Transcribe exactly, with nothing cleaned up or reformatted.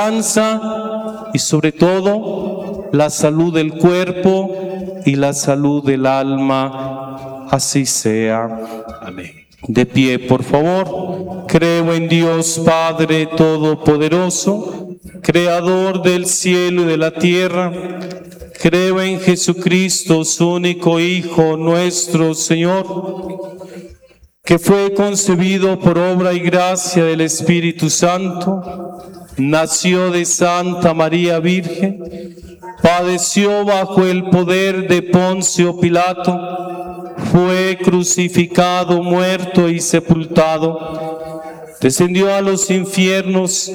y sobre todo la salud del cuerpo y la salud del alma. Así sea. Amén. De pie, por favor. Creo en Dios Padre Todopoderoso, Creador del cielo y de la tierra. Creo en Jesucristo, su único Hijo, nuestro Señor, que fue concebido por obra y gracia del Espíritu Santo, nació de Santa María Virgen, padeció bajo el poder de Poncio Pilato, fue crucificado, muerto y sepultado, descendió a los infiernos,